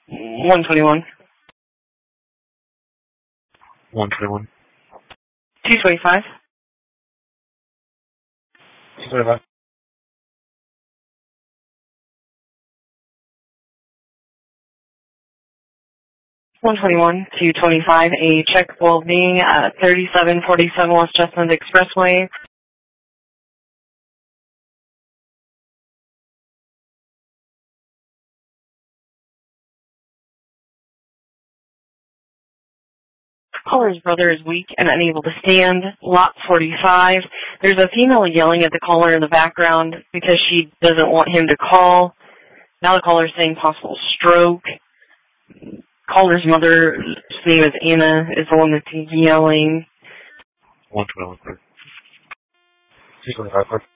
121. 121. 225. 225. 121 to 25, a check will be at 3747 West Chestnut Expressway. Caller's brother is weak and unable to stand. Lot 45. There's a female yelling at the caller in the background because she doesn't want him to call. Now the caller's saying possible stroke. Caller's mother's name is Anna, is the one that's yelling. 121. 225.